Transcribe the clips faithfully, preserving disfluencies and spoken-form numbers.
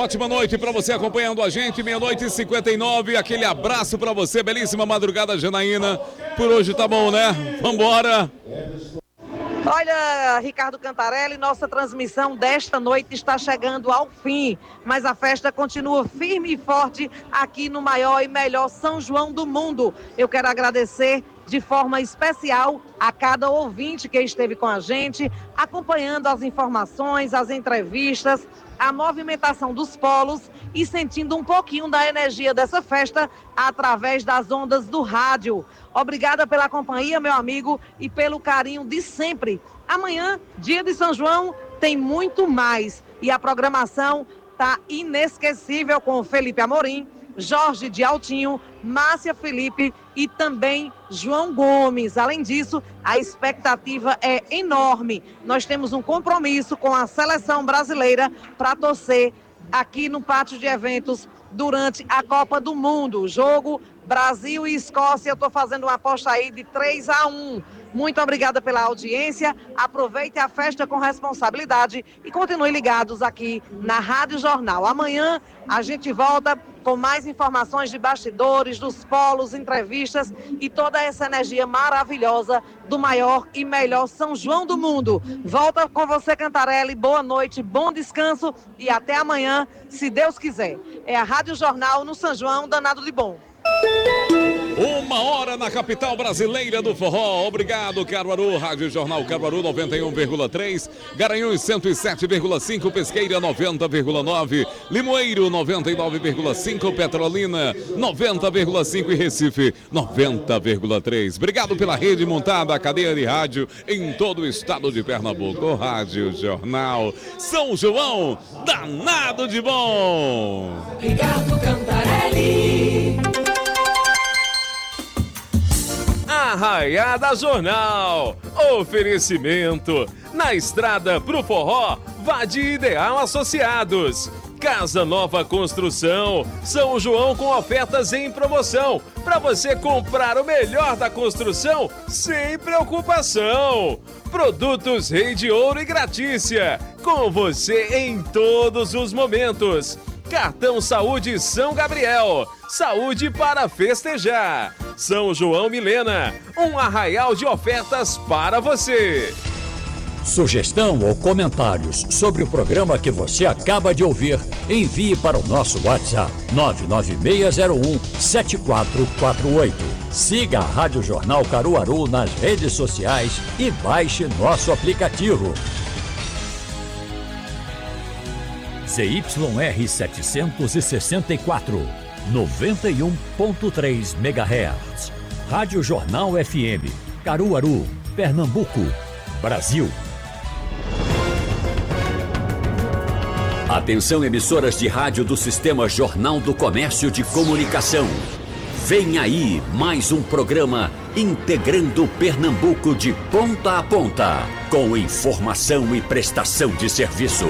ótima noite para você acompanhando a gente, meia-noite e cinquenta e nove, aquele abraço para você, belíssima madrugada, Janaína. Por hoje tá bom, né? Vambora! Olha, Ricardo Cantarelli, nossa transmissão desta noite está chegando ao fim, mas a festa continua firme e forte aqui no maior e melhor São João do mundo. Eu quero agradecer de forma especial a cada ouvinte que esteve com a gente, acompanhando as informações, as entrevistas, a movimentação dos polos e sentindo um pouquinho da energia dessa festa através das ondas do rádio. Obrigada pela companhia, meu amigo, e pelo carinho de sempre. Amanhã, dia de São João, tem muito mais. E a programação está inesquecível com o Felipe Amorim, Jorge de Altinho, Márcia Felipe e também João Gomes. Além disso, a expectativa é enorme. Nós temos um compromisso com a seleção brasileira para torcer aqui no pátio de eventos durante a Copa do Mundo. O jogo Brasil e Escócia, eu estou fazendo uma aposta aí de três a um. Muito obrigada pela audiência, aproveite a festa com responsabilidade e continue ligados aqui na Rádio Jornal. Amanhã a gente volta com mais informações de bastidores, dos polos, entrevistas e toda essa energia maravilhosa do maior e melhor São João do mundo. Volta com você, Cantarelli, boa noite, bom descanso e até amanhã, se Deus quiser. É a Rádio Jornal no São João, danado de bom. Uma hora na capital brasileira do forró. Obrigado, Caruaru. Rádio Jornal Caruaru noventa e um vírgula três, Garanhuns cento e sete vírgula cinco, Pesqueira noventa vírgula nove, Limoeiro noventa e nove vírgula cinco, Petrolina noventa vírgula cinco e Recife noventa vírgula três. Obrigado pela rede montada, a cadeia de rádio em todo o estado de Pernambuco. Rádio Jornal São João, danado de bom. Ricardo Cantarelli. Arraiada Jornal, oferecimento, na estrada pro forró, vá de Ideal Associados, Casa Nova Construção, São João com ofertas em promoção, para você comprar o melhor da construção sem preocupação. Produtos Rei de Ouro e Gratícia, com você em todos os momentos. Cartão Saúde São Gabriel, saúde para festejar. São João Milena, um arraial de ofertas para você. Sugestão ou comentários sobre o programa que você acaba de ouvir, envie para o nosso WhatsApp nove nove seis zero um sete quatro quatro oito. Siga a Rádio Jornal Caruaru nas redes sociais e baixe nosso aplicativo. Z Y R setecentos e sessenta e quatro, noventa e um ponto três megahertz. Rádio Jornal F M, Caruaru, Pernambuco, Brasil. Atenção, emissoras de rádio do Sistema Jornal do Comércio de Comunicação. Vem aí mais um programa integrando Pernambuco de ponta a ponta, com informação e prestação de serviço.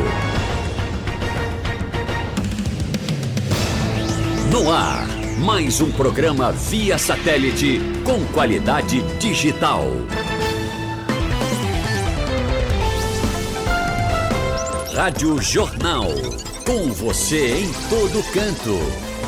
No ar, mais um programa via satélite com qualidade digital. Rádio Jornal, com você em todo canto.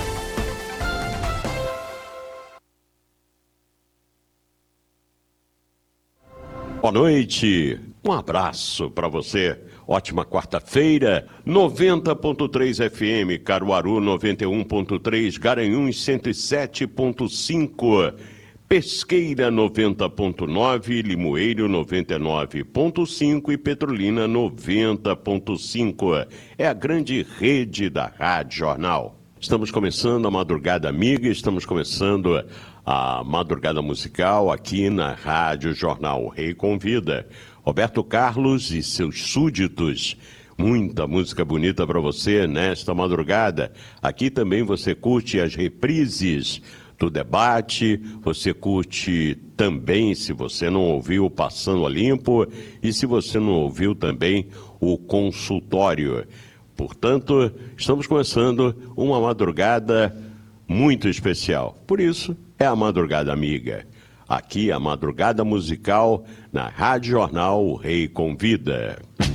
Boa noite, um abraço para você. Ótima quarta-feira, noventa ponto três F M, Caruaru noventa e um ponto três, Garanhuns cento e sete ponto cinco, Pesqueira noventa ponto nove, Limoeiro noventa e nove ponto cinco e Petrolina noventa ponto cinco. É a grande rede da Rádio Jornal. Estamos começando a Madrugada Amiga, estamos começando a Madrugada Musical aqui na Rádio Jornal. O Rei convida. Roberto Carlos e seus súditos. Muita música bonita para você nesta madrugada. Aqui também você curte as reprises do debate, você curte também, se você não ouviu, Passando a Limpo, e se você não ouviu também, o consultório. Portanto, estamos começando uma madrugada muito especial. Por isso, é a Madrugada Amiga. Aqui a Madrugada Musical na Rádio Jornal O Rei Convida.